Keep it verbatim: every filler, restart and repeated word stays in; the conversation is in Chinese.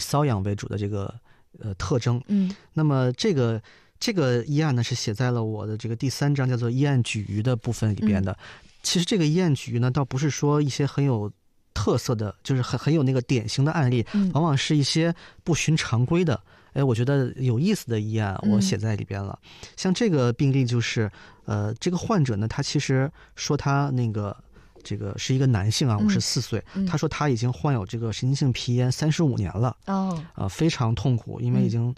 瘙痒为主的这个呃特征。 嗯， 那么这个这个医案呢是写在了我的这个第三章叫做医案举隅的部分里边的。嗯、其实这个医案举隅呢，倒不是说一些很有特色的，就是很很有那个典型的案例， 嗯、 往往是一些不循常规的。哎，我觉得有意思的医案我写在里边了。嗯、像这个病例就是，呃，这个患者呢，他其实说他那个这个是一个男性啊，五十四岁，他说他已经患有这个神经性皮炎三十五年了， 哦， 呃，非常痛苦，因为已经